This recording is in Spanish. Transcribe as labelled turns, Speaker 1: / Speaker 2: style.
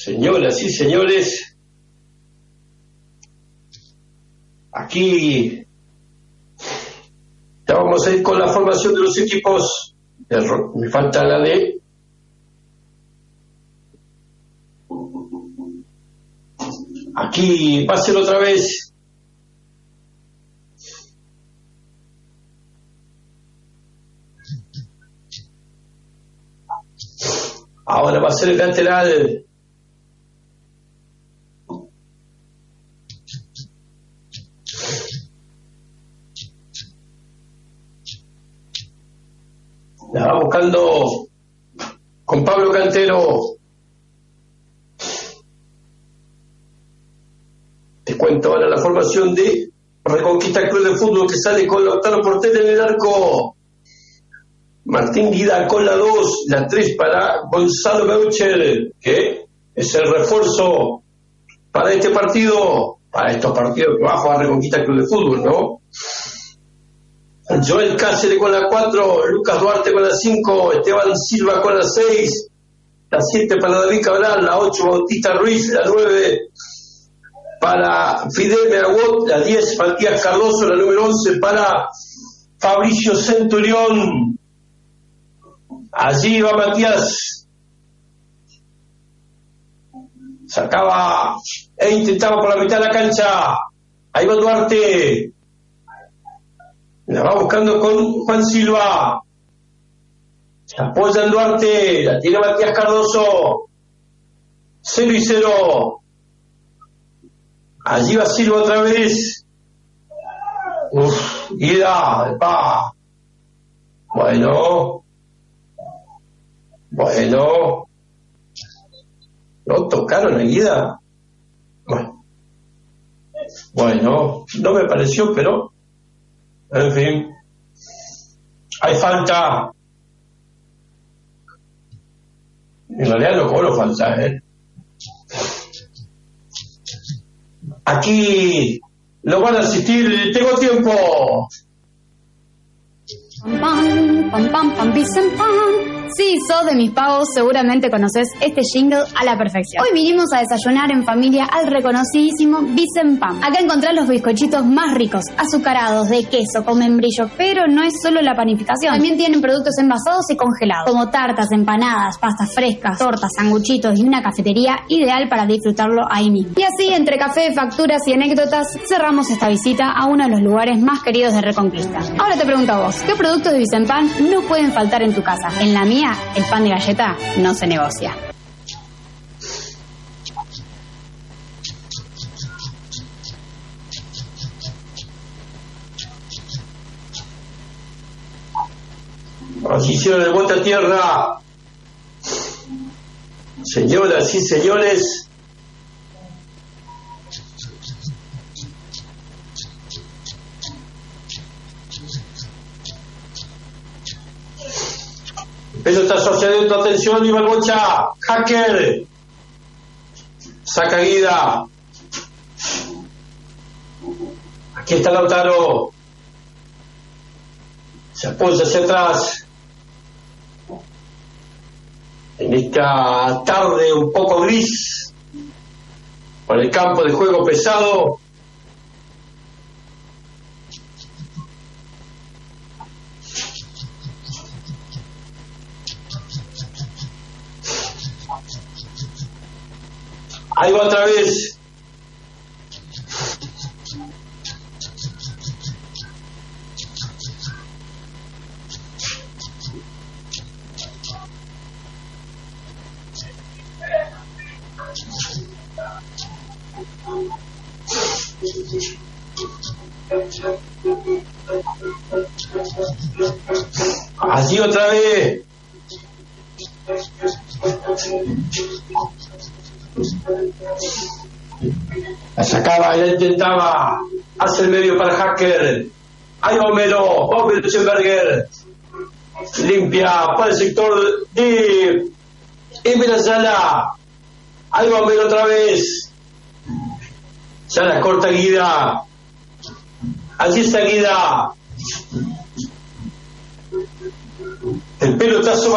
Speaker 1: Señoras y señores, aquí ya vamos a ir con la formación de los equipos. Me falta la D. Aquí va a ser otra vez. Ahora va a ser el lateral. La va buscando con Pablo Cantero. Te cuento ahora la formación de Reconquista Club de Fútbol, que sale con Lautaro Portela en el arco. Martín Guida con la 2, la 3 para Gonzalo Beucher, que es el refuerzo para este partido, para estos partidos que va a jugar Reconquista Club de Fútbol, ¿no? Joel Cáceres con la 4, Lucas Duarte con la 5, Esteban Silva con la 6, la 7 para David Cabral, la 8 Bautista Ruiz, la 9 para Fidel Meragot, la 10 Matías Cardoso, la número 11 para Fabricio Centurión. Allí va Matías, sacaba e intentaba por la mitad de la cancha, ahí va Duarte, la va buscando con Juan Silva, se apoya en Duarte, la tiene Matías Cardoso, 0-0, allí va Silva otra vez, Guida, bueno, ¿no tocaron a Guida? Bueno, no me pareció, pero en fin, hay falta. En realidad no cobro falta, Aquí lo van a asistir, tengo tiempo.
Speaker 2: Pam, pam, pam, pam, Vicen Pan. Si sos de mis pagos, seguramente conoces este jingle a la perfección. Hoy vinimos a desayunar en familia al reconocidísimo Vicen Pan. Acá encontrás los bizcochitos más ricos, azucarados, de queso, con membrillo, pero no es solo la panificación. También tienen productos envasados y congelados, como tartas, empanadas, pastas frescas, tortas, sanguchitos y una cafetería ideal para disfrutarlo ahí mismo. Y así, entre café, facturas y anécdotas, cerramos esta visita a uno de los lugares más queridos de Reconquista. Ahora te pregunto a vos, ¿qué productos de Vicen Pan no pueden faltar en tu casa? En la mía, el pan de galleta no se negocia.
Speaker 1: Así hicieron el vuelta a tierra. Señoras y señores, pelota asociado, atención, Iván Bocha, Hacker, saca Guida, aquí está Lautaro, se apoya hacia atrás, en esta tarde un poco gris, por el campo de juego pesado. Ahí va otra vez. Allí otra vez. La sacaba, la intentaba, hace el medio para Hacker, ahí Homero Schemberger, limpia para el sector de Emir Sala, ahí Homero otra vez, Sala corta Guida, allí está Guida, el pelotazo